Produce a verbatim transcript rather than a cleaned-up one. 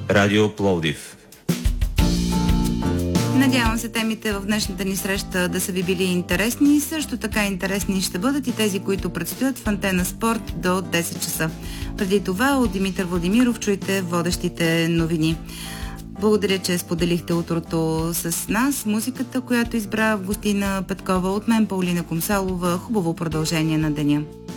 Радио Пловдив. Надявам се темите в днешната ни среща да са ви били интересни. Също така интересни ще бъдат и тези, които предстоят в Антена Спорт до десет часа. Преди това от Димитър Владимиров чуйте водещите новини. Благодаря, че споделихте утрото с нас. Музиката, която избра Августина Петкова, от мен Паулина Комсалова. Хубаво продължение на деня.